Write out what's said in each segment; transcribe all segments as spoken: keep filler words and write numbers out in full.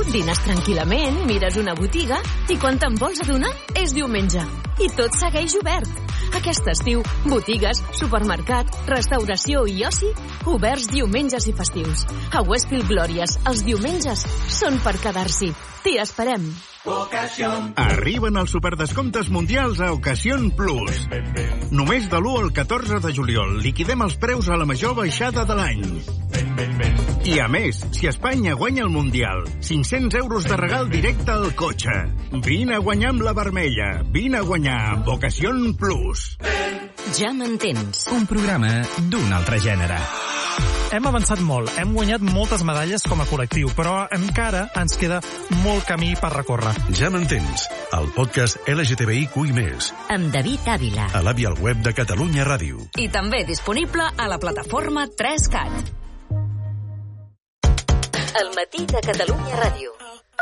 Dines tranquil·lament, mires una botiga i quan te'n vols adonar és diumenge. I tot segueix obert. Aquest estiu, botigues, supermercat, restauració i oci, oberts diumenges i festius. A Westfield Glòries, els diumenges són per quedar-s'hi. T'hi esperem. Arriben els superdescomptes mundials a Ocasión Plus. Només de l'u al catorze de juliol liquidem els preus a la major baixada de l'any. I a més, si Espanya guanya el Mundial, cinc-cents euros de regal directe al cotxe. Vine a guanyar amb la vermella. Vine a guanyar amb Ocasión Plus. Ja m'entens. Un programa d'un altre gènere. Hem avançat molt, hem guanyat moltes medalles com a col·lectiu, però encara ens queda molt camí per recórrer. Ja m'entens, el podcast L G T B I Q i més. Amb David Ávila. A l'avi al web de Catalunya Ràdio. I també disponible a la plataforma tres cat. El matí de Catalunya Ràdio.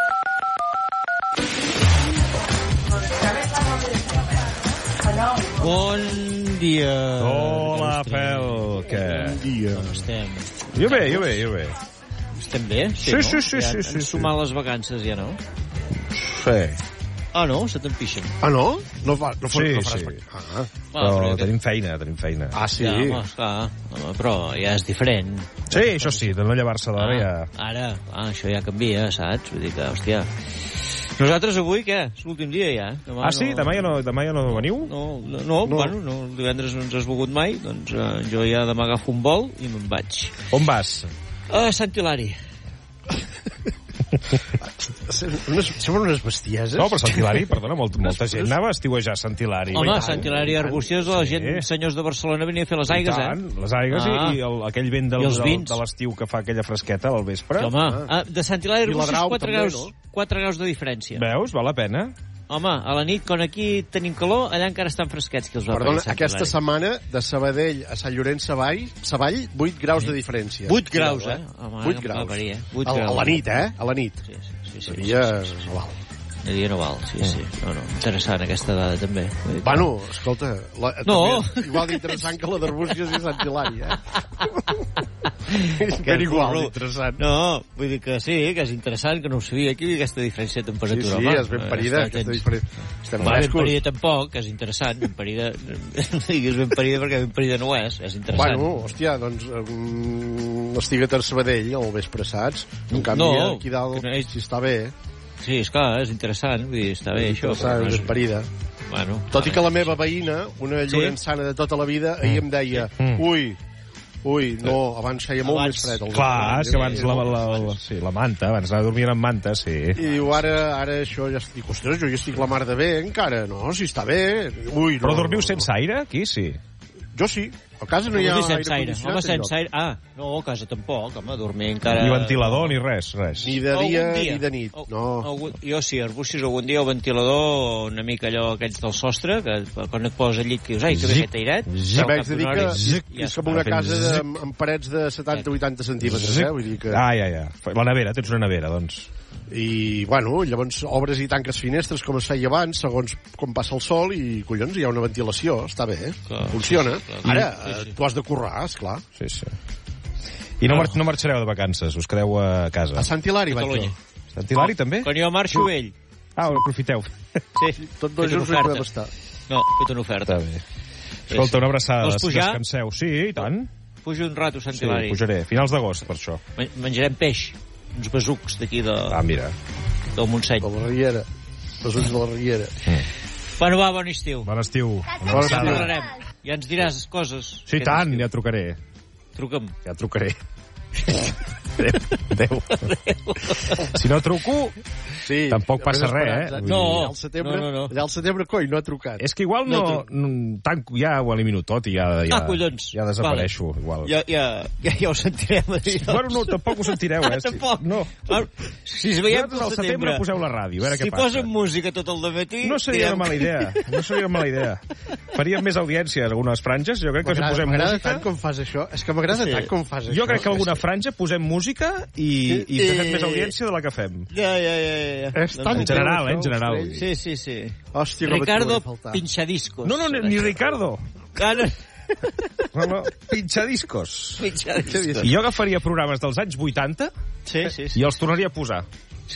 Bon dia. Hola, Fel. Què? Bon dia. Com estem? Jo bé, jo bé, jo bé. Estem bé? Sí, no? sí, sí, ja sí, sí, han sumat les vacances, ja no? Sí. Ah, no? Se t'empixen. Ah, no? No, fa, no, fa, Sí, no faràs... sí. Ah, Però però tenim feina, tenim feina. ah sí. Ja, home, esclar, home, però ja és diferent. Sí, això sí, de no llevar-se d'hora ja... Ara, ah, això ja canvia, saps? Vull dir que, hòstia... Nosaltres avui, què? És l'últim dia ja. Demà Ah, sí? no... Demà ja no, demà ja no veniu? No, no, no, no, bueno, no, divendres no ens has begut mai, doncs eh, jo ja demà agafo un vol i me'n vaig. On vas? A Sant Hilari. Unes, semblen unes bestieses. No, però Sant Hilari, perdona, molt, molta gent anava a estiuejar Sant Hilari. Home, I tant, Sant Hilari i tant. Arbúcies, la gent, Sí. senyors de Barcelona, venia a fer les I aigues, tant, eh? les aigues Ah. i, i el, aquell vent del, I els del, vins. de l'estiu que fa aquella fresqueta al vespre. Home, ah, de Sant Hilari I la Arbúcies, Grau quatre també, graus, no? quatre graus de diferència. Veus? Val la pena. Home, a la nit, quan aquí tenim calor, allà encara estan fresquets que els va Perdona, parir Sant aquesta Hilari. setmana de Sabadell a Sant Llorenç Savall, Savall, vuit graus de diferència. vuit graus, Cuidado, eh? Home, vuit em va graus. parir, eh? vuit A, a graus. la nit, eh? A la nit. Sí, sí, sí. sí, De dia sí, sí, sí. no val. De dia no val, sí, sí. No, no, interessant aquesta dada, també. Vull dir que- Bueno, escolta, la, No. també, igual d'interessant que la d'Arbúcies i Sant Hilari, eh? Que Ben igual curro. d'interessant. No, vull dir que sí, que és interessant, que no ho sabia, aquí aquesta diferència de Sí, temperatura. sí, home. és ben parida, Està aquesta tens- diferència. Estem Va, ben frescos. parida tampoc, que és interessant. Ben parida, no diguis ben parida perquè ben parida no és, és interessant. Bueno, hòstia, doncs um, estigui a Sabadell al vespre, saps? En canvi, No, aquí dalt, que no és- si està bé, Sí, és clar, és interessant, vull dir, està bé això. interessant, però no és és- ben parida. Bueno, Tot i que la meva veïna, una Sí? llorençana de tota la vida, ahir em deia, Mm. ui, ui, no, abans feia molt Abans- més fred. al Clar, és que abans la, vespre. la, la, sí, la manta, abans anava dormint amb manta, sí. I diu, ara, ara això ja estic... Ostres, jo ja estic la mar de bé, encara. No, si està bé. Ui, Però no, dormiu no, sense aire? Aquí sí. Jo sí. A casa no hi ha Vol dir aire sense aire. condicionat. Home, sense enlloc. aire. Ah, no, a casa tampoc, home, dormir encara... Ni ventilador, ni res, res. Ni de Algun dia, dia. ni de nit. Al- No. algun- Jo sí, Arbúcies algun dia, el ventilador, una mica allò aquells del sostre, que quan et poses al llit que dius, ai, que bé Zic, aquest airet. zic. També haig de dir que Zic, és com una fent casa de, zic. amb, amb parets de setanta a vuitanta centímetres, eh? Vull dir que... Ah, ja, ja. La nevera, tens una nevera, doncs. I, bueno, llavors obres i tanques finestres com es feia abans, segons com passa el sol, i, collons, hi ha una ventilació, està bé, eh? Clar, Funciona. sí, sí, clar. Ara, Sí, sí. eh, tu has de currar, esclar. Sí, sí. I no, mar no marxareu de vacances, us quedeu a casa. A Sant Hilari vaig Catalunya. jo. Sant Hilari, també? Quan jo marxo, vell. Ah, ho aprofiteu. Sí, Tots dos fet una junts no podem oferta. estar. No, he fet una oferta. Està bé. Escolta, una abraçada, Vols pujar? descanseu. Sí, i tant. Pujo un rato a Sant Sí, Hilari. pujaré. Finals d'agost, per això. Men- Menjarem peix. Uns besucs d'aquí de, Ah, mira. del Montseny. De la Riera. Els ulls de la Riera. Bueno, va, bon estiu. Bon estiu. Una Ens abraçada. parlarem. Ja ens diràs coses. Sí, Aquest tant, estiu. ja trucaré. Truca'm. Ja trucaré. Adéu. Adéu. Si no truco, Sí, tampoc passa només res, esperat, eh? Vull No, dir, Al setembre, no, no, no. allà al setembre, coi, no ha trucat. és que igual no... no tanco, ja ho elimino tot i ja, ja, Ah, collons. ja desapareixo. Igual. Ja, ja, ja, ja ho sentirem. A dir, Bueno, no, tampoc ho sentireu, eh? Ah, tampoc. No. Ah, si es veiem Vosaltres al setembre poseu la ràdio, a veure si què passa. posen música tot el dematí... No seria una mala idea, no seria una mala idea. Faríem més audiència en algunes franges, jo crec que si M'agrada posem m'agrada música... tant com fas això. És que m'agrada Sí. tant com fas això. Jo crec que alguna franja posem música i, i I- fem més audiència de la que fem. Ja, ja, ja, ja. ja. És tan En general, greu, eh, en això, general. Estrell. Sí, sí, sí. Hòstia, com et Ricardo trobaré a faltar. Pinchadiscos. No, no, ni, ni Ricardo. Cara, No, no, pinxadiscos. Pinchadiscos. I jo agafaria programes dels anys vuitanta Sí, sí, sí. i els tornaria a posar.